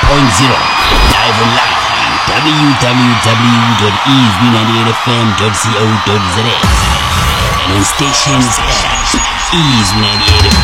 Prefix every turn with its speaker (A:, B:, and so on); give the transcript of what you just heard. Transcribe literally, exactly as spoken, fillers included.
A: point zero. Live online. w w w dot easy ninety-eight f m dot co dot z a and on stations at easy ninety-eight f